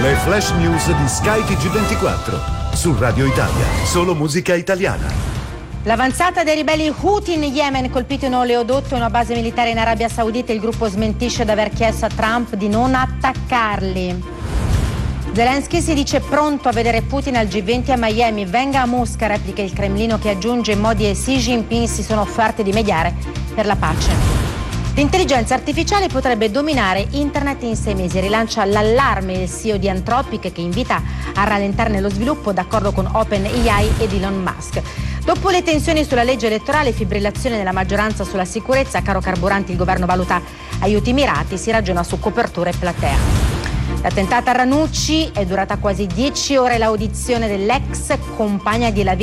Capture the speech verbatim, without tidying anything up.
Le flash news di Sky T G ventiquattro. Su Radio Italia, solo musica italiana. L'avanzata dei ribelli Houthi in Yemen, colpito un oleodotto e una base militare in Arabia Saudita. Il gruppo smentisce di aver chiesto a Trump di non attaccarli. Zelensky si dice pronto a vedere Putin al G venti a Miami. Venga a Mosca, replica il Cremlino, che aggiunge Modi e Xi Jinping si sono offerti di mediare per la pace. L'intelligenza artificiale potrebbe dominare internet in sei mesi, rilancia l'allarme il C E O di Anthropic, che invita a rallentarne lo sviluppo d'accordo con OpenAI ed Elon Musk. Dopo le tensioni sulla legge elettorale, fibrillazione nella maggioranza sulla sicurezza, caro carburanti, il governo valuta aiuti mirati, si ragiona su coperture platea. L'attentato a Ranucci è durata quasi dieci ore l'audizione dell'ex compagna di Lavini